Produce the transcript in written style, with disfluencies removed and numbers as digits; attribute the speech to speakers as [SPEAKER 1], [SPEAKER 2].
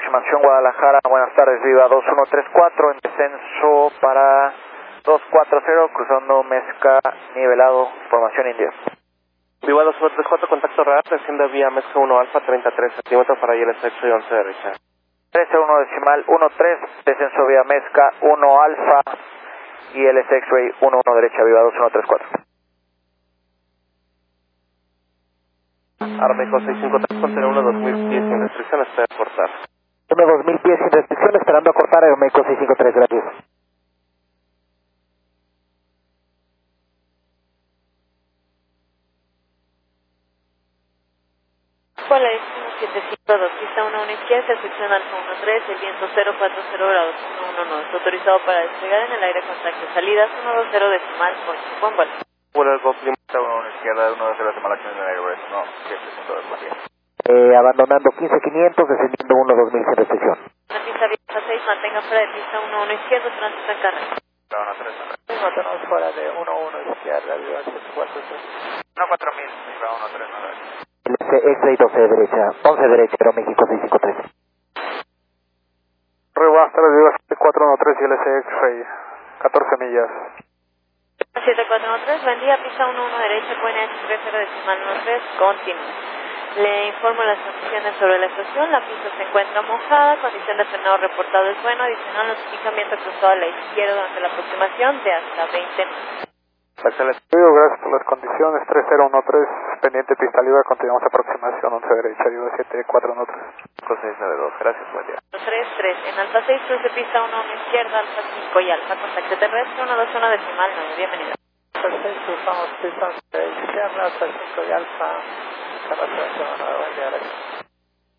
[SPEAKER 1] aproximación Guadalajara, buenas tardes, Viva 2134, en descenso para 240, cruzando Mezca, nivelado, formación India.
[SPEAKER 2] Viva 2134, contacto radar, desciende vía Mezca 1 Alfa, 33 centímetros para ir sexo y 11 derecha.
[SPEAKER 1] 13-1 descenso vía Mezca 1 Alfa y LS X-Ray 11 derecha, Viva 2134.
[SPEAKER 2] Armeco 653, contiene 2000 pies sin restricción, espera cortar.
[SPEAKER 1] 2000 pies sin restricción, esperando a cortar Armeco 653, gracias.
[SPEAKER 3] Con la destino 752, pista 11 izquierda, sección Alfa 13, el viento 040 grados 119, autorizado para despegar en el aire contacto, salidas 120 decimal, buen vuelo.
[SPEAKER 2] Vuelo del Golf Lima, 1 izquierda, 120 decimal, acción en el aire, no, 7.2
[SPEAKER 1] abandonando 15500, descendiendo 2000 sin restricción.
[SPEAKER 3] La pista vieja 6, mantenga fuera de pista 11 izquierda, tránsito en carrera.
[SPEAKER 1] Mantenemos fuera de 11 izquierda, Viva 743.
[SPEAKER 2] 4000, Viva 139.
[SPEAKER 1] X-Ray 12 derecha, 11 derecha, Aeroméxico 653.
[SPEAKER 2] Buenas tardes, Viva 7413 y LS X-Ray, 14 millas.
[SPEAKER 3] 7413, buen día, pista 11 derecha, QNH 30 decimal 13, continúa. Le informo las condiciones sobre la estación, la pista se encuentra mojada, condición de frenado reportado es bueno, adicional notificamiento cruzado a la izquierda durante la aproximación de hasta 20 minutos.
[SPEAKER 2] Excelente. Gracias por las condiciones. 3013, pendiente pista libre, continuamos aproximación 11 derecha, Viva 7413. 5692, gracias, buen día.
[SPEAKER 3] 33, en Alfa 6, cruce pista 11 izquierda, Alfa 5 y Alfa, contacto terrestre 121 decimal 9, bienvenido.
[SPEAKER 1] Alfa 6, cruzamos pista 11 izquierda, Alfa 5 y Alfa, carretera 9, buen día, gracias.